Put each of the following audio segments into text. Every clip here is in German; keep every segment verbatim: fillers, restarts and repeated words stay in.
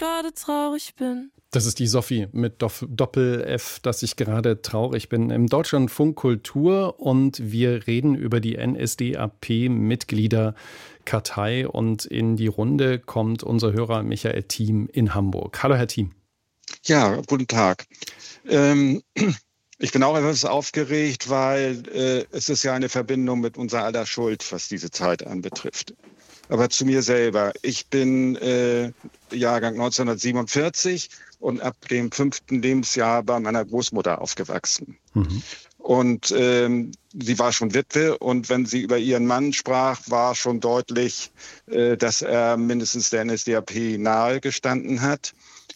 gerade traurig bin. Das ist die Sophie mit Doppel-F, dass ich gerade traurig bin. Im Deutschlandfunk Kultur und wir reden über die N S D A P-Mitgliederkartei und in die Runde kommt unser Hörer Michael Thiem in Hamburg. Hallo Herr Thiem. Ja, guten Tag. Ähm, ich bin auch etwas aufgeregt, weil äh, es ist ja eine Verbindung mit unserer aller Schuld, was diese Zeit anbetrifft. Aber zu mir selber. Ich bin äh, Jahrgang neunzehnhundertsiebenundvierzig und ab dem fünften Lebensjahr bei meiner Großmutter aufgewachsen. Mhm. Und ähm, sie war schon Witwe und wenn sie über ihren Mann sprach, war schon deutlich, äh, dass er mindestens der N S D A P nahe gestanden hat.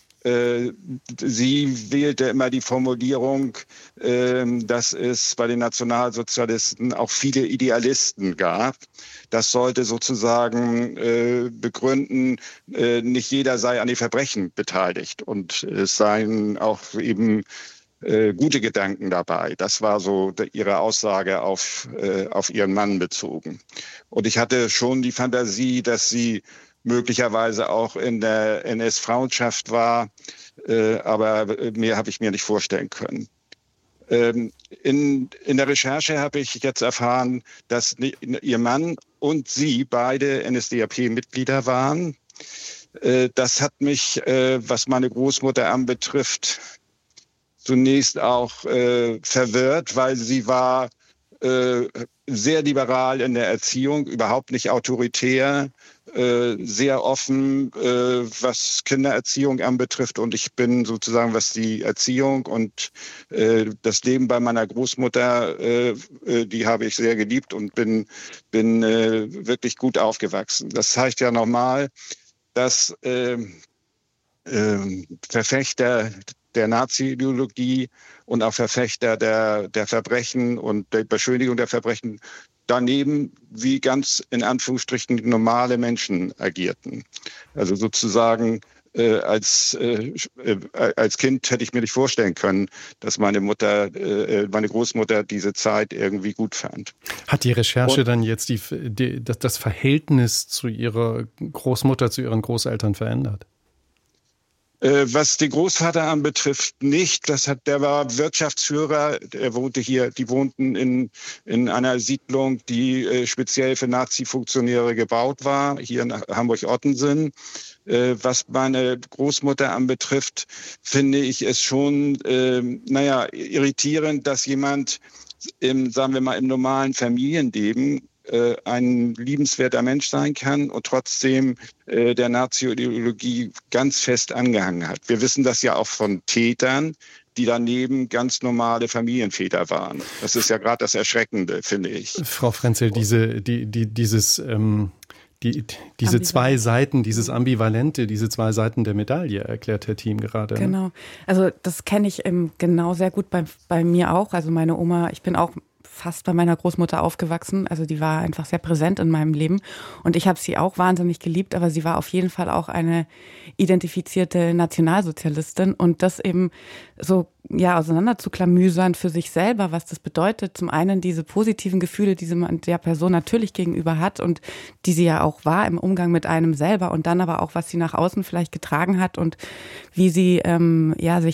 Sie wählte immer die Formulierung, dass es bei den Nationalsozialisten auch viele Idealisten gab. Das sollte sozusagen begründen, nicht jeder sei an den Verbrechen beteiligt und es seien auch eben gute Gedanken dabei. Das war so ihre Aussage auf, auf ihren Mann bezogen. Und ich hatte schon die Fantasie, dass sie möglicherweise auch in der N S-Frauenschaft war, äh, aber mehr habe ich mir nicht vorstellen können. Ähm, in, in der Recherche habe ich jetzt erfahren, dass ihr Mann und sie beide N S D A P-Mitglieder waren. Äh, das hat mich, äh, was meine Großmutter anbetrifft, zunächst auch äh, verwirrt, weil sie war äh, sehr liberal in der Erziehung, überhaupt nicht autoritär, äh, sehr offen, äh, was Kindererziehung anbetrifft. Und ich bin sozusagen, was die Erziehung und äh, das Leben bei meiner Großmutter, äh, äh, die habe ich sehr geliebt und bin, bin äh, wirklich gut aufgewachsen. Das zeigt ja nochmal, dass äh, äh, Verfechter der Nazi-Ideologie und auch Verfechter der, der Verbrechen und der Beschönigung der Verbrechen daneben wie ganz in Anführungsstrichen normale Menschen agierten. Also sozusagen äh, als, äh, als Kind hätte ich mir nicht vorstellen können, dass meine Mutter, äh, meine Großmutter diese Zeit irgendwie gut fand. Hat die Recherche und, dann jetzt die, die, das, das Verhältnis zu ihrer Großmutter, zu ihren Großeltern verändert? Was den Großvater anbetrifft, nicht. Das hat, der war Wirtschaftsführer. Er wohnte hier, die wohnten in, in einer Siedlung, die äh, speziell für Nazi-Funktionäre gebaut war, hier in Hamburg-Ottensen. Äh, was meine Großmutter anbetrifft, finde ich es schon, äh, naja, irritierend, dass jemand im, sagen wir mal, im normalen Familienleben ein liebenswerter Mensch sein kann und trotzdem äh, der Nazi-Ideologie ganz fest angehangen hat. Wir wissen das ja auch von Tätern, die daneben ganz normale Familienväter waren. Das ist ja gerade das Erschreckende, finde ich. Frau Frenzel, diese, die, die, dieses, ähm, die, diese zwei Seiten, dieses Ambivalente, diese zwei Seiten der Medaille, erklärt Herr Thiem gerade. Genau. Also das kenne ich ähm, genau sehr gut bei, bei mir auch. Also meine Oma, ich bin auch fast bei meiner Großmutter aufgewachsen. Also die war einfach sehr präsent in meinem Leben. Und ich habe sie auch wahnsinnig geliebt, aber sie war auf jeden Fall auch eine identifizierte Nationalsozialistin. Und das eben so ja auseinander zu klamüsern für sich selber, was das bedeutet. Zum einen diese positiven Gefühle, die man der Person natürlich gegenüber hat und die sie ja auch war im Umgang mit einem selber und dann aber auch, was sie nach außen vielleicht getragen hat und wie sie ähm, ja sich